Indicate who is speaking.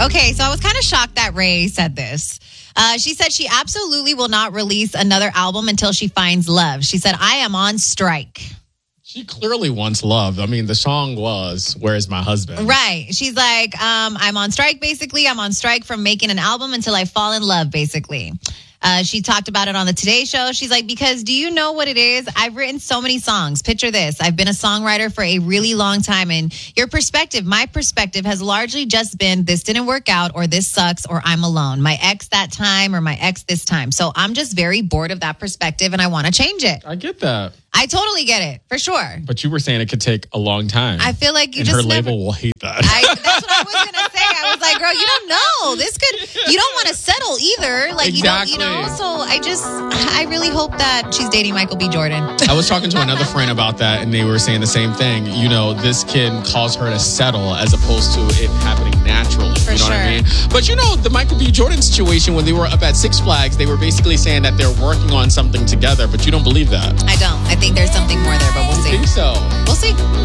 Speaker 1: Okay, so I was kind of shocked that Ray said this. She said she absolutely will not release another album until she finds love. She said, I am on strike.
Speaker 2: She clearly wants love. I mean, the song was, Where's My Husband?
Speaker 1: Right. She's like, I'm on strike, basically. I'm on strike from making an album until I fall in love, basically. She talked about it on the Today Show. She's like, because do you know what it is? I've written so many songs. Picture this. I've been a songwriter for a really long time. And your perspective, my perspective has largely just been this didn't work out or this sucks or I'm alone. My ex that time or my ex this time. So I'm just very bored of that perspective and I want to change it.
Speaker 2: I get that.
Speaker 1: I totally get it, for sure.
Speaker 2: But you were saying it could take a long time.
Speaker 1: I feel like you
Speaker 2: and
Speaker 1: just
Speaker 2: her label will hate that.
Speaker 1: That's what I was going to say. I was like, girl, you don't know. You don't want to settle either. Like,
Speaker 2: exactly.
Speaker 1: You don't, so I really hope that she's dating Michael B. Jordan.
Speaker 2: I was talking to another friend about that, and they were saying the same thing. You know, this can cause her to settle as opposed to it happening naturally.
Speaker 1: For
Speaker 2: you know
Speaker 1: sure.
Speaker 2: what I mean? But you know, the Michael B. Jordan situation, when they were up at Six Flags, they were basically saying that they're working on something together, but you don't believe that.
Speaker 1: I don't. I think there's something more there, but we'll see.
Speaker 2: I think so.
Speaker 1: We'll see.